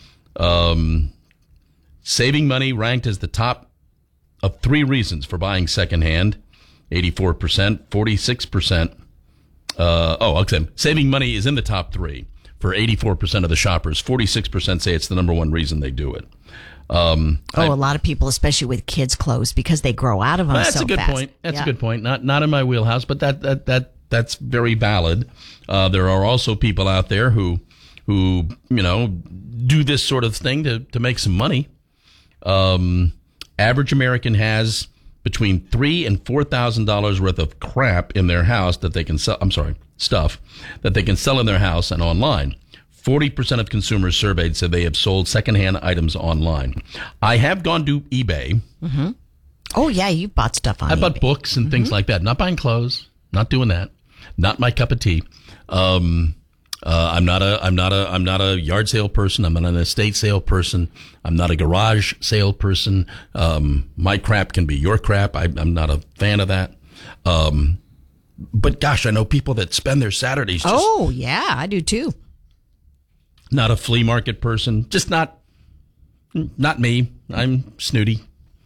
Um, saving money ranked as the top of three reasons for buying secondhand. eighty-four percent, forty-six percent. Uh, oh, okay. Saving money is in the top three for eighty-four percent of the shoppers. forty-six percent say it's the number one reason they do it. Um, oh, I, a lot of people, especially with kids' clothes, because they grow out of them well, that's so a good fast. point. That's yeah. a good point. Not not in my wheelhouse, but that that that that's very valid. Uh, there are also people out there who who you know do this sort of thing to to make some money. Um, average American has between three and four thousand dollars worth of crap in their house that they can sell. I'm sorry, stuff that they can sell in their house and online. forty percent of consumers surveyed said they have sold secondhand items online. I have gone to eBay. Mm-hmm. Oh, yeah, you bought stuff on I eBay. bought books and mm-hmm. things like that. Not buying clothes. Not doing that. Not my cup of tea. Um, uh, I'm not a. I'm not a. I'm not a yard sale person. I'm not an estate sale person. I'm not a garage sale person. Um, my crap can be your crap. I, I'm not a fan of that. Um, but gosh, I know people that spend their Saturdays. Just, oh yeah, I do too. Not a flea market person. Just not. Not me. I'm snooty.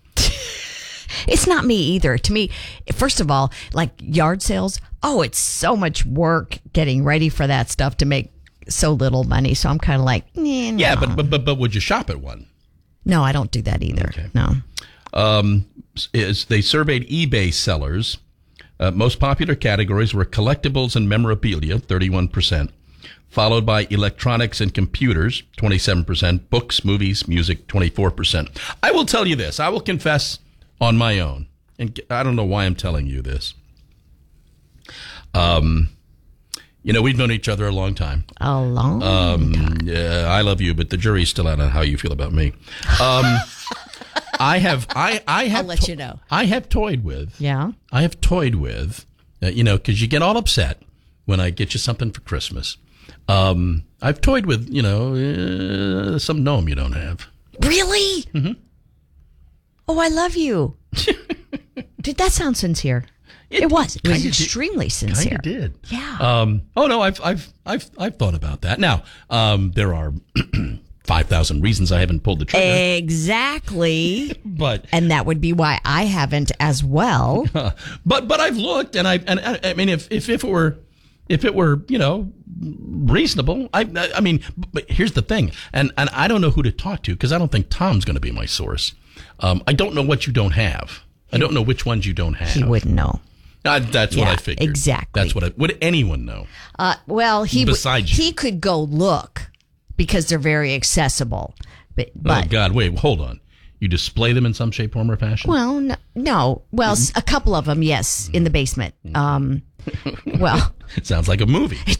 It's not me either. To me, first of all, like yard sales, oh, it's so much work getting ready for that stuff to make so little money. So I'm kind of like, eh, no. Yeah, but, but but but would you shop at one? No, I don't do that either. Okay. No. Um, is they surveyed eBay sellers. Uh, most popular categories were collectibles and memorabilia, thirty-one percent, followed by electronics and computers, twenty-seven percent, books, movies, music, twenty-four percent. I will tell you this. I will confess on my own, and I don't know why I'm telling you this. Um, you know, we've known each other a long time. A long um, time. Yeah, I love you, but the jury's still out on how you feel about me. Um, I have, I, I have, I'll let you know. I have toyed with. Yeah. I have toyed with, uh, you know, because you get all upset when I get you something for Christmas. Um, I've toyed with, you know, uh, some gnome you don't have. Really? Mm-hmm. Oh, I love you. Did that sound sincere? It, it was. It was extremely did, sincere. Kinda did. Yeah. Um, oh no, I've I've I've I've thought about that. Now, um, there are five thousand reasons I haven't pulled the trigger. Exactly. But and that would be why I haven't as well. but but I've looked, and I and I mean, if if if it were if it were you know reasonable, I I mean, but here's the thing, and and I don't know who to talk to because I don't think Tom's going to be my source. Um, I don't know what you don't have. I don't know which ones you don't have. He wouldn't know. Uh, that's yeah, what I figured. Exactly. That's what I, would anyone know? Uh, well, he Besides w- you. he could go look because they're very accessible. But, but oh God, wait, hold on. You display them in some shape, form, or fashion? Well, no. no. Well, Mm-hmm. a couple of them, yes, in the basement. Um, well, it sounds like a movie. It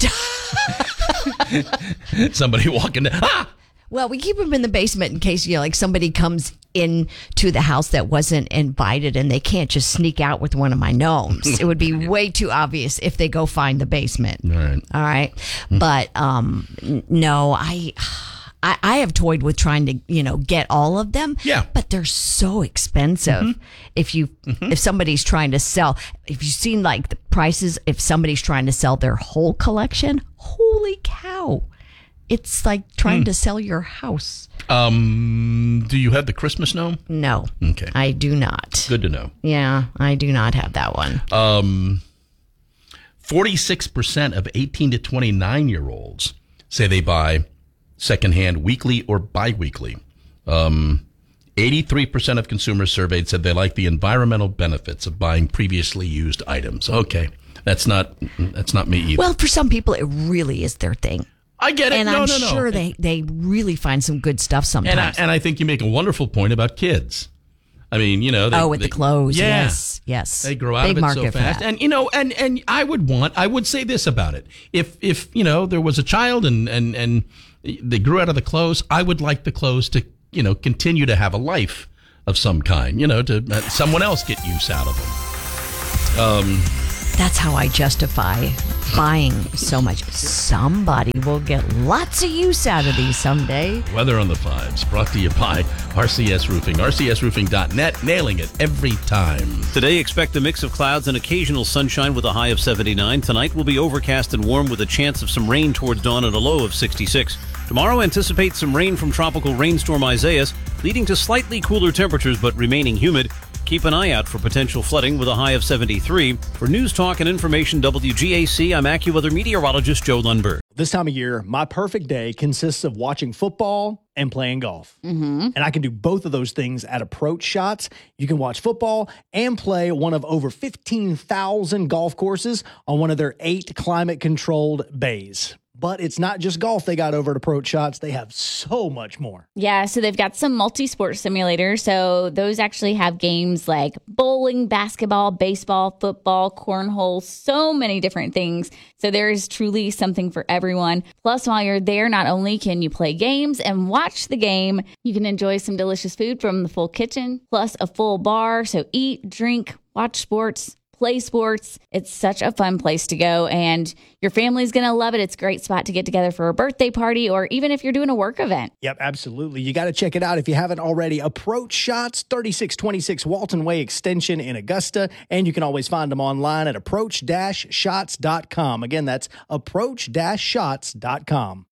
does. Somebody walking down. Ah! Well, we keep them in the basement in case, you know, like somebody comes in to the house that wasn't invited and they can't just sneak out with one of my gnomes. It would be way too obvious if they go find the basement. All right. All right. But, um, n- no, I, I, I have toyed with trying to, you know, get all of them. Yeah. But they're so expensive. Mm-hmm. If you, mm-hmm. if somebody's trying to sell, if you've seen like the prices, if somebody's trying to sell their whole collection, holy cow. It's like trying mm. to sell your house. Um, do you have the Christmas gnome? No. Okay. I do not. Good to know. Yeah, I do not have that one. Um, forty-six percent of eighteen to twenty-nine year olds say they buy secondhand weekly or biweekly. Um, eighty-three percent of consumers surveyed said they like the environmental benefits of buying previously used items. Okay. That's not, that's not me either. Well, for some people, it really is their thing. I get it. And no, I'm no, no. sure they, they really find some good stuff sometimes. And I, and I think you make a wonderful point about kids. I mean, you know. They, oh, with they, the clothes. Yeah. Yes, yes. They grow out Big of it market so for fast. that. And, you know, and, and I would want, I would say this about it. If, if you know, there was a child and, and, and they grew out of the clothes, I would like the clothes to, you know, continue to have a life of some kind, you know, to uh, someone else get use out of them. Um, That's how I justify buying so much. Somebody will get lots of use out of these someday. Weather on the Fives, brought to you by R C S Roofing. R C S roofing dot net, nailing it every time. Today, expect a mix of clouds and occasional sunshine with a high of seventy-nine. Tonight will be overcast and warm with a chance of some rain towards dawn and a low of sixty-six. Tomorrow, anticipate some rain from tropical rainstorm Isaias, leading to slightly cooler temperatures but remaining humid. Keep an eye out for potential flooding with a high of seventy-three. For News Talk and Information W G A C, I'm AccuWeather meteorologist Joe Lundberg. This time of year, my perfect day consists of watching football and playing golf. Mm-hmm. And I can do both of those things at Approach Shots. You can watch football and play one of over fifteen thousand golf courses on one of their eight climate-controlled bays. But it's not just golf they got over at Approach Shots. They have so much more. Yeah, so they've got some multi-sport simulators. So those actually have games like bowling, basketball, baseball, football, cornhole, so many different things. So there is truly something for everyone. Plus, while you're there, not only can you play games and watch the game, you can enjoy some delicious food from the full kitchen, plus a full bar. So eat, drink, watch sports, play sports. It's such a fun place to go, and your family's going to love it. It's a great spot to get together for a birthday party, or even if you're doing a work event. Yep, absolutely. You got to check it out if you haven't already. Approach Shots, thirty-six twenty-six Walton Way Extension in Augusta, and you can always find them online at approach dash shots dot com. Again, that's approach dash shots dot com.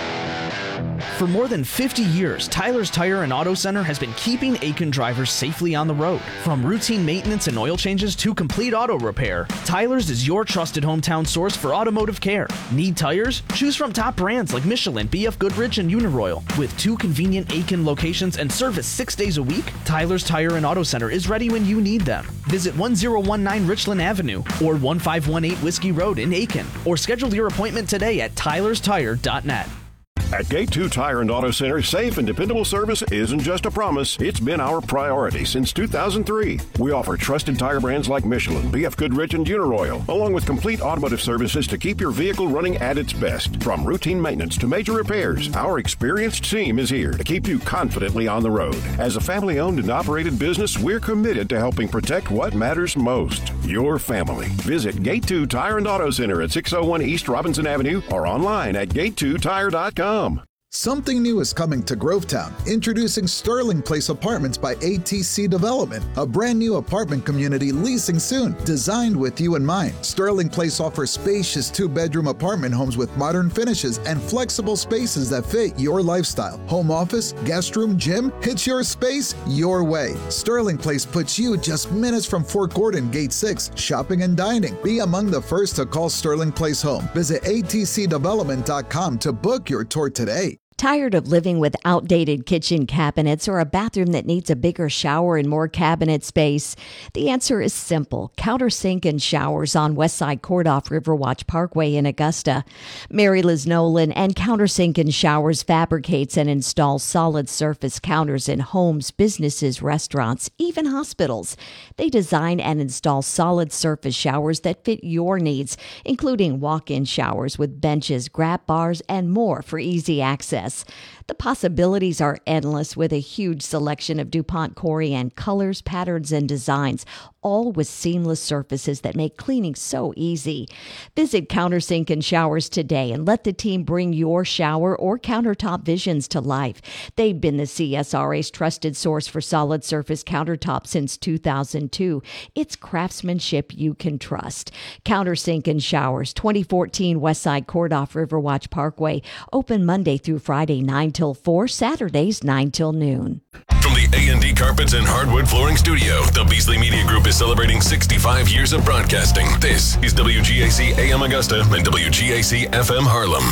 For more than fifty years, Tyler's Tire and Auto Center has been keeping Aiken drivers safely on the road. From routine maintenance and oil changes to complete auto repair, Tyler's is your trusted hometown source for automotive care. Need tires? Choose from top brands like Michelin, B F Goodrich, and Uniroyal. With two convenient Aiken locations and service six days a week, Tyler's Tire and Auto Center is ready when you need them. Visit one oh one nine Richland Avenue or one five one eight Whiskey Road in Aiken, or schedule your appointment today at tylers tire dot net. At Gate two Tire and Auto Center, safe and dependable service isn't just a promise, it's been our priority since two thousand three. We offer trusted tire brands like Michelin, B F Goodrich, and Uniroyal, along with complete automotive services to keep your vehicle running at its best. From routine maintenance to major repairs, our experienced team is here to keep you confidently on the road. As a family-owned and operated business, we're committed to helping protect what matters most, your family. Visit Gate two Tire and Auto Center at six oh one East Robinson Avenue or online at gate two tire dot com. Something new is coming to Grovetown. Introducing Sterling Place Apartments by A T C Development, a brand new apartment community leasing soon, designed with you in mind. Sterling Place offers spacious two-bedroom apartment homes with modern finishes and flexible spaces that fit your lifestyle. Home office, guest room, gym, it's your space, your way. Sterling Place puts you just minutes from Fort Gordon, Gate six, shopping and dining. Be among the first to call Sterling Place home. Visit A T C development dot com to book your tour today. Tired of living with outdated kitchen cabinets or a bathroom that needs a bigger shower and more cabinet space? The answer is simple. Countersink and Showers on Westside Court off Riverwatch Parkway in Augusta. Mary Liz Nolan and Countersink and Showers fabricates and installs solid surface counters in homes, businesses, restaurants, even hospitals. They design and install solid surface showers that fit your needs, including walk-in showers with benches, grab bars, and more for easy access. The possibilities are endless with a huge selection of DuPont Corian colors, patterns, and designs, all with seamless surfaces that make cleaning so easy. Visit Countersink and Showers today and let the team bring your shower or countertop visions to life. They've been the C S R A's trusted source for solid surface countertops since two thousand two. It's craftsmanship you can trust. Countersink and Showers, twenty fourteen Westside Court off Riverwatch Parkway. Open Monday through Friday, nine till four, Saturdays, nine till noon. From the A and D Carpets and Hardwood Flooring Studio, the Beasley Media Group is celebrating sixty-five years of broadcasting. This is W G A C A M Augusta and W G A C F M Harlem.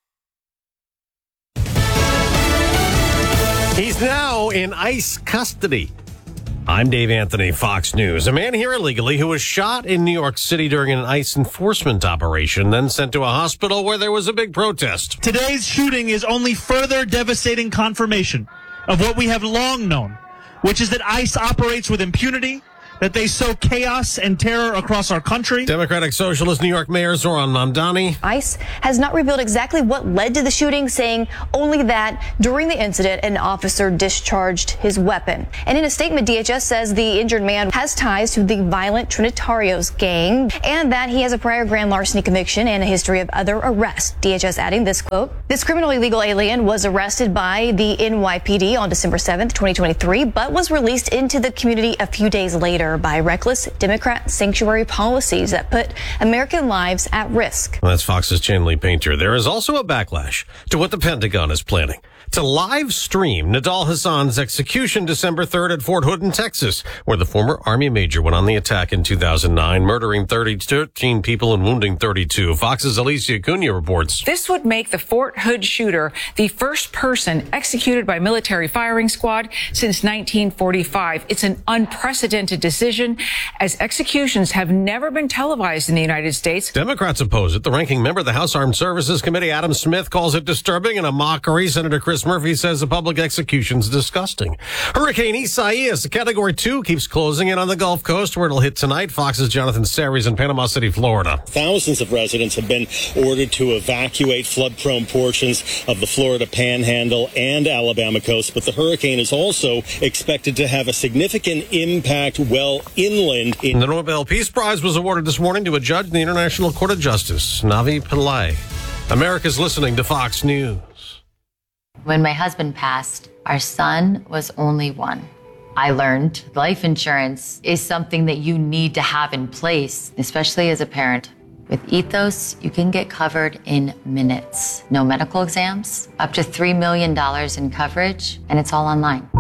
He's now in ICE custody. I'm Dave Anthony, Fox News. A man here illegally who was shot in New York City during an ICE enforcement operation, then sent to a hospital where there was a big protest. Today's shooting is only further devastating confirmation of what we have long known. which is that ICE operates with impunity, that they sow chaos and terror across our country. Democratic Socialist New York Mayor Zoran Mamdani. ICE has not revealed exactly what led to the shooting, saying only that during the incident, an officer discharged his weapon. And in a statement, D H S says the injured man has ties to the violent Trinitarios gang and that he has a prior grand larceny conviction and a history of other arrests. D H S adding this quote, "This criminally illegal alien was arrested by the N Y P D on December seventh, twenty twenty-three, but was released into the community a few days later by reckless Democrat sanctuary policies that put American lives at risk." That's Fox's Chanley Painter. There is also a backlash to what the Pentagon is planning to live stream Nidal Hassan's execution December third at Fort Hood in Texas, where the former Army major went on the attack in two thousand nine, murdering thirteen people and wounding thirty-two. Fox's Alicia Acuna reports. This would make the Fort Hood shooter the first person executed by military firing squad since nineteen forty-five. It's an unprecedented decision, as executions have never been televised in the United States. Democrats oppose it. The ranking member of the House Armed Services Committee, Adam Smith, calls it disturbing and a mockery. Senator Chris Murphy says the public execution's disgusting. Hurricane Isaias, a Category two, keeps closing in on the Gulf Coast, where it'll hit tonight. Fox's Jonathan Series in Panama City, Florida. Thousands of residents have been ordered to evacuate flood-prone portions of the Florida Panhandle and Alabama coast, but the hurricane is also expected to have a significant impact well inland. In- the Nobel Peace Prize was awarded this morning to a judge in the International Court of Justice, Navi Pillay. America's listening to Fox News. When my husband passed, our son was only one. I learned life insurance is something that you need to have in place, especially as a parent. With Ethos, you can get covered in minutes. No medical exams, up to three million dollars in coverage, and it's all online.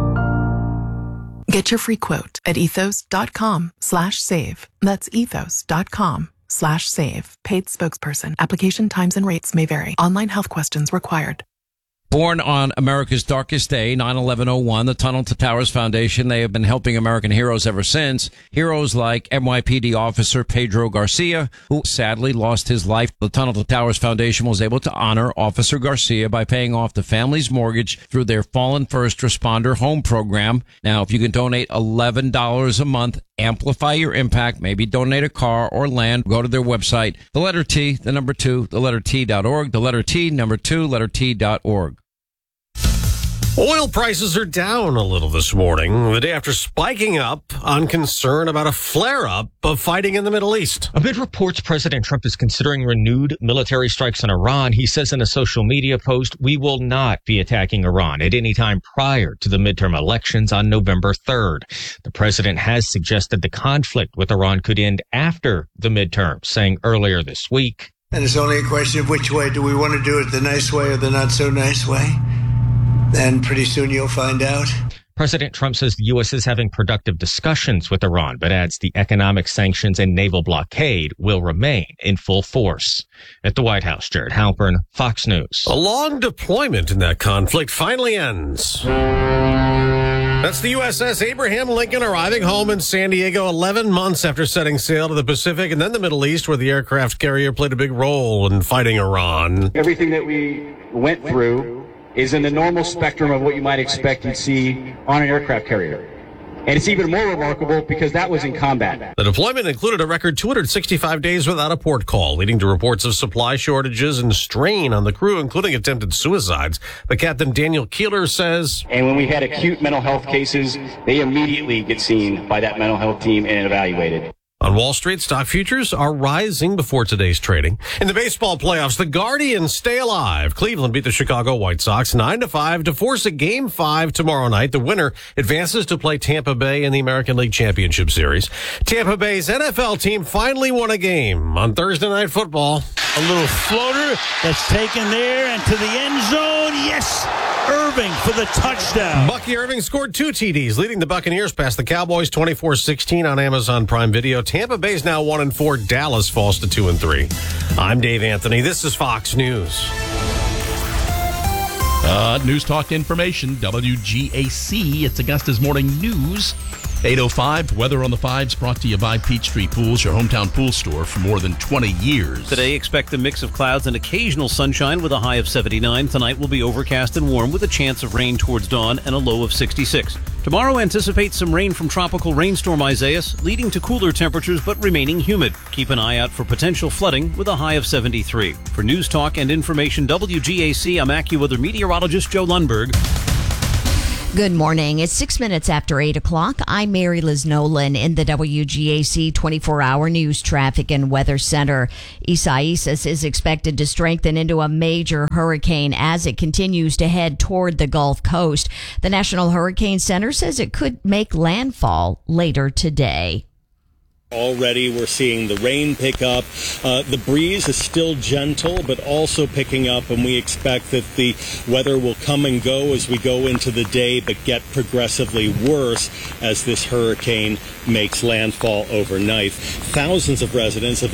Get your free quote at ethos.com slash save. That's ethos.com slash save. Paid spokesperson. Application times and rates may vary. Online health questions required. Born on America's darkest day, nine eleven oh one, the Tunnel to Towers Foundation, they have been helping American heroes ever since. Heroes like N Y P D officer Pedro Garcia, who sadly lost his life. The Tunnel to Towers Foundation was able to honor Officer Garcia by paying off the family's mortgage through their Fallen First Responder Home Program. Now, if you can donate eleven dollars a month, amplify your impact, maybe donate a car or land, go to their website, the letter T, the number two, the letter T dot org, the letter T, number two, letter T dot org. Oil prices are down a little this morning, the day after spiking up on concern about a flare-up of fighting in the Middle East. Amid reports President Trump is considering renewed military strikes on Iran, he says in a social media post, "We will not be attacking Iran at any time prior to the midterm elections on November third. The president has suggested the conflict with Iran could end after the midterms, saying earlier this week, "And it's only a question of which way. Do we want to do it the nice way or the not so nice way? Then pretty soon you'll find out." President Trump says the U S is having productive discussions with Iran, but adds the economic sanctions and naval blockade will remain in full force. At the White House, Jared Halpern, Fox News. A long deployment in that conflict finally ends. That's the U S S Abraham Lincoln arriving home in San Diego eleven months after setting sail to the Pacific and then the Middle East, where the aircraft carrier played a big role in fighting Iran. Everything that we went through is in the normal spectrum of what you might expect you'd see on an aircraft carrier. And it's even more remarkable because that was in combat. The deployment included a record two hundred sixty-five days without a port call, leading to reports of supply shortages and strain on the crew, including attempted suicides. But Captain Daniel Keeler says, and when we had acute mental health cases, they immediately get seen by that mental health team and evaluated. On Wall Street, stock futures are rising before today's trading. In the baseball playoffs, the Guardians stay alive. Cleveland beat the Chicago White Sox nine to five to force a game five tomorrow night. The winner advances to play Tampa Bay in the American League Championship Series. Tampa Bay's N F L team finally won a game on Thursday Night Football. A little floater that's taken there and to the end zone. Yes! Irving for the touchdown. Bucky Irving scored two T Ds, leading the Buccaneers past the Cowboys twenty-four sixteen on Amazon Prime Video. Tampa Bay's now one and four. Dallas falls to two and three. I'm Dave Anthony. This is Fox News. Uh, News Talk Information, W G A C. It's Augusta's Morning News. eight oh five, Weather on the Fives, brought to you by Peachtree Pools, your hometown pool store for more than twenty years. Today, expect a mix of clouds and occasional sunshine with a high of seventy-nine. Tonight will be overcast and warm with a chance of rain towards dawn and a low of sixty-six. Tomorrow, anticipate some rain from tropical rainstorm Isaias, leading to cooler temperatures but remaining humid. Keep an eye out for potential flooding with a high of seventy-three. For News Talk and Information W G A C, I'm AccuWeather meteorologist Joe Lundberg. Good morning. It's six minutes after eight o'clock. I'm Mary Liz Nolan in the W G A C twenty-four hour News Traffic and Weather Center. Isaias is expected to strengthen into a major hurricane as it continues to head toward the Gulf Coast. The National Hurricane Center says it could make landfall later today. Already we're seeing the rain pick up. Uh, the breeze is still gentle, but also picking up, and we expect that the weather will come and go as we go into the day, but get progressively worse as this hurricane makes landfall overnight. Thousands of residents have